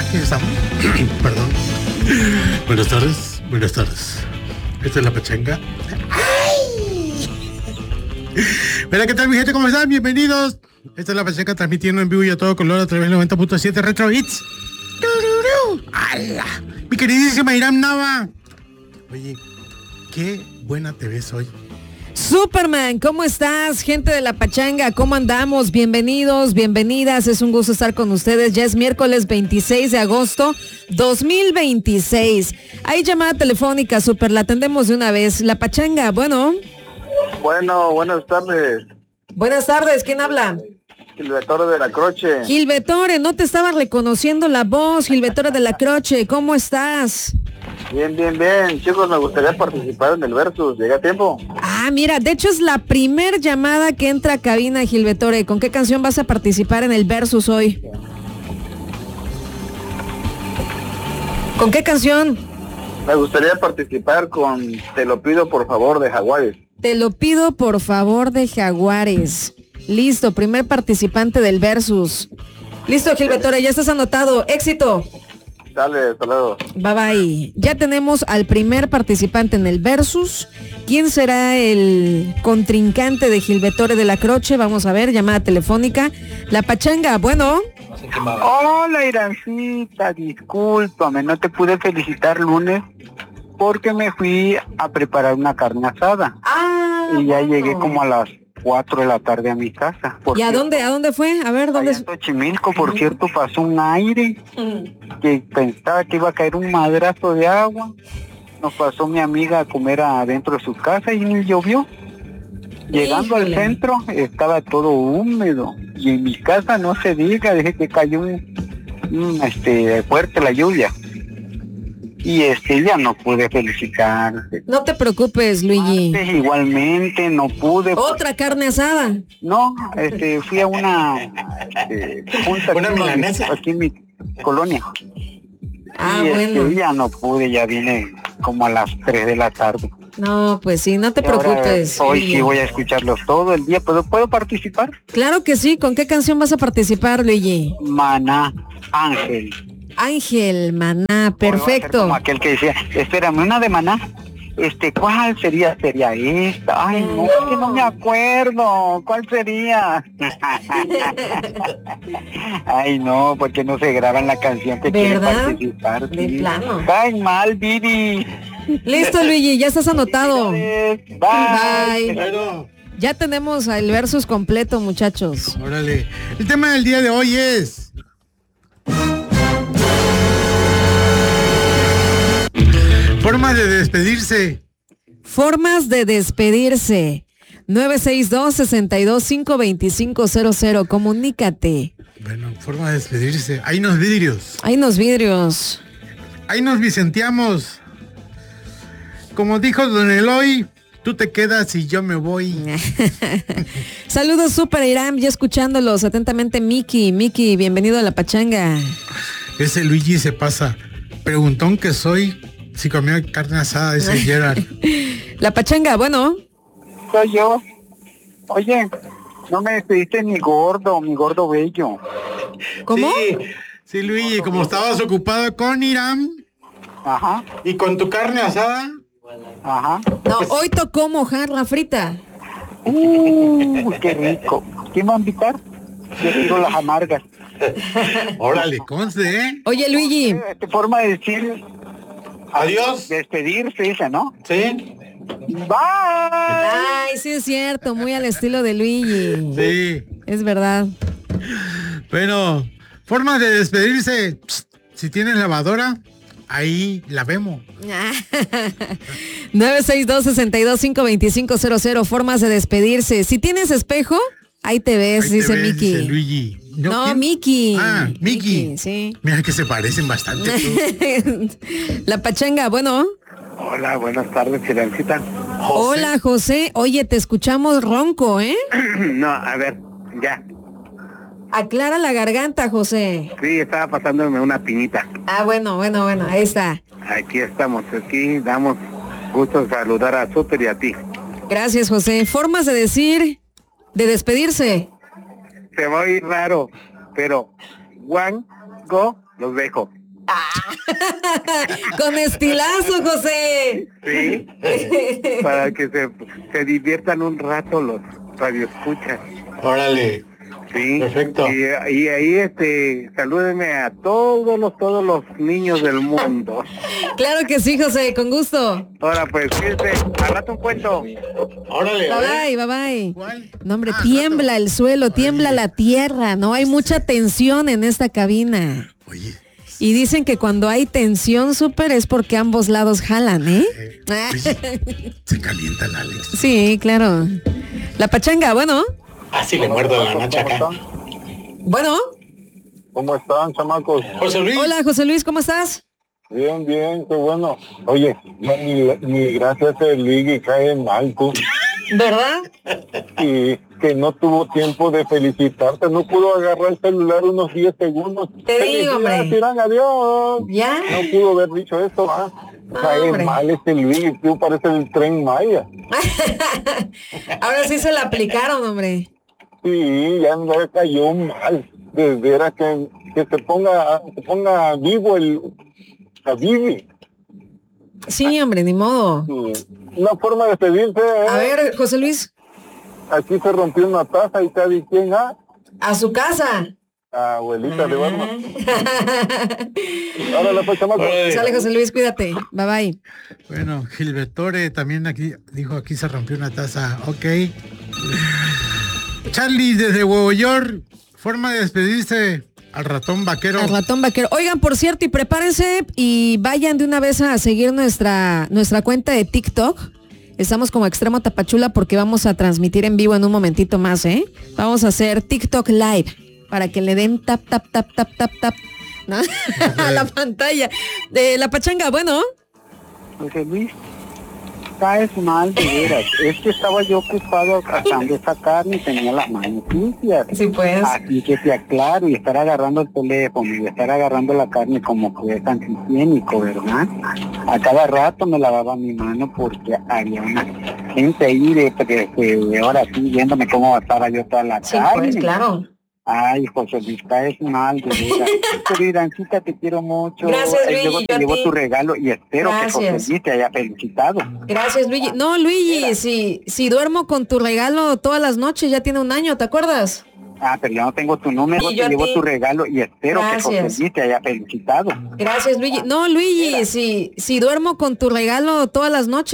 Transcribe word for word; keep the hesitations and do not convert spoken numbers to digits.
aquí estamos. Perdón. Buenas tardes, buenas tardes. Esta es La Pachanga. ¡Ay! Hola, ¿qué tal, mi gente? ¿Cómo están? Bienvenidos. Esta es La Pachanga, transmitiendo en vivo y a todo color a través del noventa punto siete Retro Hits. ¡Hala! Mi queridísima Iram Nava. Oye, qué buena te ves hoy. Superman, ¿cómo estás? Gente de La Pachanga, ¿cómo andamos? Bienvenidos, bienvenidas, es un gusto estar con ustedes. Ya es miércoles veintiséis de agosto dos mil veintiséis. Hay llamada telefónica, Super, la atendemos de una vez. La Pachanga, bueno. Bueno, buenas tardes. Buenas tardes, ¿quién habla? Gilbertore de la Croce. Gilbertore, no te estaba reconociendo la voz, Gilbertore de la Croce, ¿cómo estás? Bien, bien, bien. Chicos, me gustaría participar en el Versus. ¿Llega a tiempo? Ah, mira, de hecho es la primer llamada que entra a cabina, Gilbertore. ¿Con qué canción vas a participar en el Versus hoy? ¿Con qué canción? Me gustaría participar con Te lo pido por favor de Jaguares. Te lo pido por favor de Jaguares. Listo, primer participante del Versus. Listo, Gilbertore, ya estás anotado. Éxito. Dale, hasta luego. Bye bye. Ya tenemos al primer participante en el Versus. ¿Quién será el contrincante de Gilbertore de la Croce? Vamos a ver, llamada telefónica. La Pachanga, bueno. Hola, Irancita, discúlpame, no te pude felicitar lunes porque me fui a preparar una carne asada. Ah, y ya llegué como a las cuatro de la tarde a mi casa. ¿Y a dónde? ¿A dónde fue? A ver, ¿dónde? Allá en Xochimilco, por cierto, pasó un aire que pensaba que iba a caer un madrazo de agua. Nos pasó mi amiga a comer adentro de su casa y ni llovió. Llegando Híjole. al centro estaba todo húmedo y en mi casa no se diga, desde que cayó un, un este fuerte la lluvia. Y este ya no pude felicitar. No te preocupes, Luigi. Antes, igualmente no pude. ¿Otra carne asada? No, este fui a una este, junta una milanesa aquí en mi colonia. Ah, y bueno. Este, ya no pude, ya vine como a las tres de la tarde. No, pues sí, no te y preocupes. Ahora, hoy Luigi. Sí voy a escucharlos todo el día. ¿Puedo, ¿Puedo participar? Claro que sí. ¿Con qué canción vas a participar, Luigi? Maná, Ángel. Ángel, Maná, perfecto. Como aquel que decía, espérame, una de Maná. Este, ¿cuál sería? Sería esta. Ay, no, es que no me acuerdo. ¿Cuál sería? Ay, no, porque no se graba en la canción que quiere participar. De sí. plano. Ay, mal, Vivi. Listo, Luigi, ya estás anotado. Bye. Bye. Bueno. Ya tenemos el Versus completo, muchachos. Órale. El tema del día de hoy es... Formas de despedirse. Formas de despedirse. nueve seis dos, seis dos cinco, dos cinco cero cero. Comunícate. Bueno, forma de despedirse. Hay unos vidrios. Hay unos vidrios. Ahí nos vicenteamos. Como dijo Don Eloy, tú te quedas y yo me voy. Saludos, Super Iram, ya escuchándolos atentamente. Miki, Miki, bienvenido a La Pachanga. Ese Luigi se pasa. Preguntón que soy si comió carne asada, ese Gerard. La Pachanga, bueno. Soy yo. Oye, no me despediste mi gordo, mi gordo bello. ¿Cómo? Sí, sí, Luigi, como estabas ocupado con Iram. Ajá. Y con tu carne asada. Ajá. No, hoy tocó mojar la frita. Uh, qué rico. ¿Quién va a invitar? Yo digo las amargas. Órale, conste, ¿eh? Oye, Luigi. ¿Qué forma de decir? Adiós. Despedirse esa, ¿no? Sí. Bye. Ay, sí es cierto, muy al estilo de Luigi. Sí. Es verdad. Bueno, formas de despedirse. Psst, si tienes lavadora, ahí la vemos. nueve seis dos, seis dos cinco, dos cinco cero cero. Formas de despedirse. Si tienes espejo, ahí te ves, ahí dice te ves, Miki. Dice Luigi. No, no ¿quién? Miki. Ah, Miki. Miki, sí. Mira que se parecen bastante. La Pachanga, bueno. Hola, buenas tardes, Silencita. Hola, José. Oye, te escuchamos ronco, ¿eh? No, a ver, ya. Aclara la garganta, José. Sí, estaba pasándome una piñita. Ah, bueno, bueno, bueno, ahí está. Aquí estamos, aquí damos gusto saludar a Super y a ti. Gracias, José. Formas de decir, de despedirse. Se va a oír raro, pero one, go, los dejo. Con estilazo, José. Sí, para que se, se diviertan un rato los radioescuchas. Órale. Sí, perfecto. Y, y ahí, este, salúdenme a todos los, todos los niños del mundo. Claro que sí, José, con gusto. Ahora, pues, fíjense, al rato un cuento. Órale. Bye bye, bye bye. ¿Cuál? No, hombre, Ah, tiembla rato. el suelo, tiembla Oye. la tierra, no hay mucha tensión en esta cabina. Oye. Y dicen que cuando hay tensión súper es porque ambos lados jalan, ¿eh? eh, oye, se calienta el Alex. Sí, claro. La pachanga, bueno. Así le muerdo la nacha acá. Bueno. ¿Cómo están, chamacos? José Luis. Hola, José Luis, ¿cómo estás? Bien, bien, qué bueno. Oye, no, ni, ni gracias a Luigi cae mal, tú. ¿Verdad? Y que no tuvo tiempo de felicitarte, no pudo agarrar el celular unos diez segundos. Te digo, hombre. Tiran, adiós. ¿Ya? No pudo haber dicho esto, ¿ah? No, Cae hombre. mal este Luigi, tú pareces el Tren Maya. Ahora sí se la aplicaron, hombre. Sí, ya no cayó mal. De veras que, que se ponga, se ponga vivo el a Vivi. Sí, hombre, ni modo. Sí. Una forma de pedirse, ¿eh? A ver, José Luis, Aquí se rompió una taza y sabe quién, ¿ah? a su casa. Abuelita de Barma. Ahora la pues, chamaco. Sale, José Luis, cuídate. Bye bye. Bueno, Gilbertore también aquí dijo, aquí se rompió una taza. Ok. Charlie desde Nueva York, forma de despedirse al ratón vaquero. Al ratón vaquero. Oigan, por cierto, y prepárense y vayan de una vez a seguir nuestra, nuestra cuenta de TikTok. Estamos como Extremo Tapachula porque vamos a transmitir en vivo en un momentito más, ¿eh? Vamos a hacer TikTok Live para que le den tap, tap, tap, tap, tap, tap, ¿no? A la pantalla. De la pachanga, bueno. José Luis, caes mal de veras. Es que estaba yo ocupado cazando esa carne y tenía las manos sucias. Sí, pues. Así que te aclaro, y estar agarrando el teléfono y estar agarrando la carne como que es antihigiénico, ¿verdad? A cada rato me lavaba mi mano porque había una gente ahí de, de, de, de ahora sí viéndome cómo estaba yo toda la Sí, carne. pues, claro. Ay, José Luis, caes mal, de veras. Pero Irancita, te quiero mucho. Gracias, Eh, Luigi, Luego yo te a llevo ti. tu regalo y espero Gracias. que José Luis te haya felicitado. Gracias, Luigi. No, Luigi, si, si duermo con tu regalo todas las noches, ya tiene un año, ¿te acuerdas? Ah, pero yo no tengo tu número, Y yo te a llevo ti. tu regalo y espero Gracias. que José Luis te haya felicitado. Gracias, Luigi. No, Luigi, si, si duermo con tu regalo todas las noches,